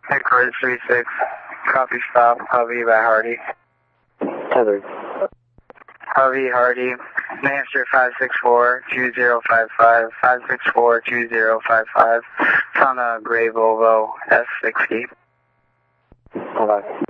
Headquarters 36, copy stop, Hovey by Hardy. Tethered. Hovey, Hardy, New Hampshire 564-2055, 564-2055. It's on a gray Volvo S60. Bye-bye.